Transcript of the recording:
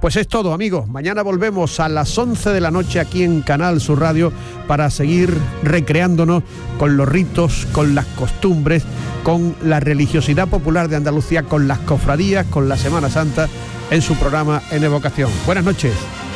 Pues es todo, amigos. Mañana volvemos a las 11 de la noche aquí en Canal Sur Radio para seguir recreándonos con los ritos, con las costumbres, con la religiosidad popular de Andalucía, con las cofradías, con la Semana Santa en su programa En Evocación. Buenas noches.